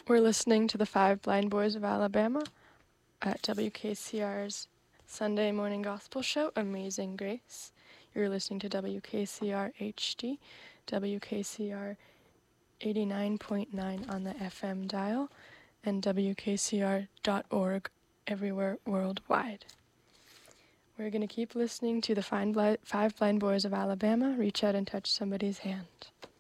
We're listening to the Five Blind Boys of Alabama at WKCR's Sunday morning gospel show, Amazing Grace. You're listening to WKCR HD, WKCR 89.9 on the FM dial, and WKCR.org everywhere worldwide. We're going to keep listening to the Five Blind Boys of Alabama reach out and touch somebody's hand.